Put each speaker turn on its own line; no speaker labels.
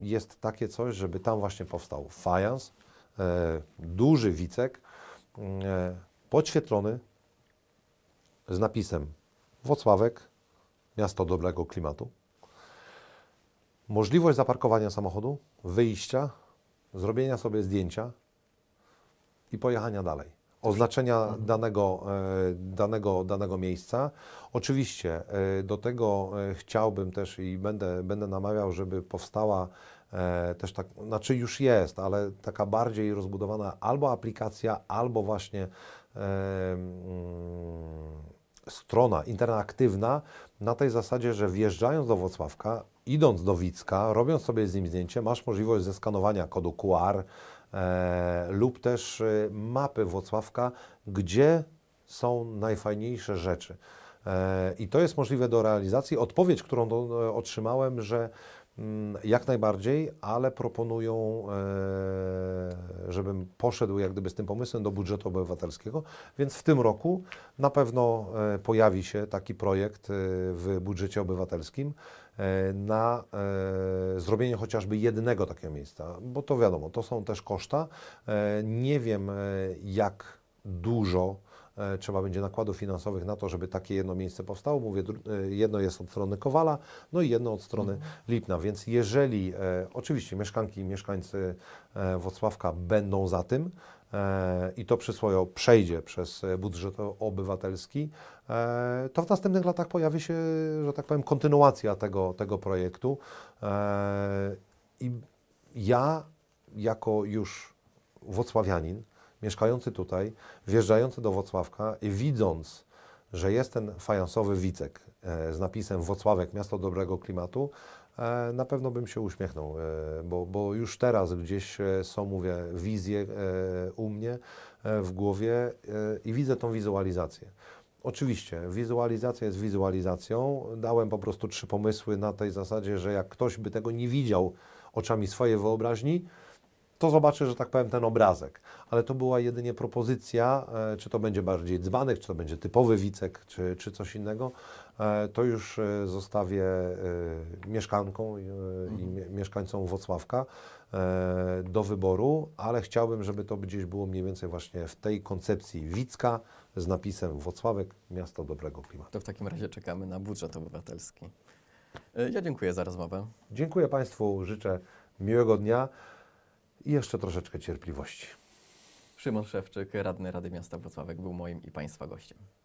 jest takie coś, żeby tam właśnie powstał fajans, duży wicek, podświetlony z napisem Włocławek, miasto dobrego klimatu. Możliwość zaparkowania samochodu, wyjścia, zrobienia sobie zdjęcia i pojechania dalej. Oznaczenia danego miejsca. Oczywiście do tego chciałbym też i będę namawiał, żeby powstała też tak, znaczy już jest, ale taka bardziej rozbudowana albo aplikacja, albo właśnie strona interaktywna na tej zasadzie, że wjeżdżając do Włocławka, idąc do Wicka, robiąc sobie z nim zdjęcie, masz możliwość zeskanowania kodu QR lub też mapy Włocławka, gdzie są najfajniejsze rzeczy. I to jest możliwe do realizacji. Odpowiedź, którą otrzymałem, że jak najbardziej, ale proponują, żebym poszedł jak gdyby z tym pomysłem do budżetu obywatelskiego, więc w tym roku na pewno pojawi się taki projekt w budżecie obywatelskim na zrobienie chociażby jednego takiego miejsca, bo to wiadomo, to są też koszta. Nie wiem, jak dużo trzeba będzie nakładów finansowych na to, żeby takie jedno miejsce powstało. Mówię, jedno jest od strony Kowala, no i jedno od strony Lipna. Więc jeżeli oczywiście mieszkanki i mieszkańcy Włocławka będą za tym i to przysłowie przejdzie przez budżet obywatelski, to w następnych latach pojawi się, że tak powiem, kontynuacja tego projektu. I ja jako już włocławianin, mieszkający tutaj, wjeżdżający do Włocławka i widząc, że jest ten fajansowy wicek z napisem Włocławek, miasto dobrego klimatu, na pewno bym się uśmiechnął, bo już teraz gdzieś są, mówię, wizje u mnie w głowie i widzę tą wizualizację. Oczywiście, wizualizacja jest wizualizacją. Dałem po prostu 3 pomysły na tej zasadzie, że jak ktoś by tego nie widział oczami swojej wyobraźni, to zobaczy, że tak powiem, ten obrazek. Ale to była jedynie propozycja, czy to będzie bardziej dzbanek, czy to będzie typowy wicek, czy coś innego. To już zostawię mieszkankom i mieszkańcom Włocławka do wyboru, ale chciałbym, żeby to gdzieś było mniej więcej właśnie w tej koncepcji Wicka z napisem Włocławek, miasto dobrego klimatu.
To w takim razie czekamy na budżet obywatelski. Ja dziękuję za rozmowę.
Dziękuję Państwu, życzę miłego dnia i jeszcze troszeczkę cierpliwości.
Szymon Szewczyk, radny Rady Miasta Włocławek, był moim i Państwa gościem.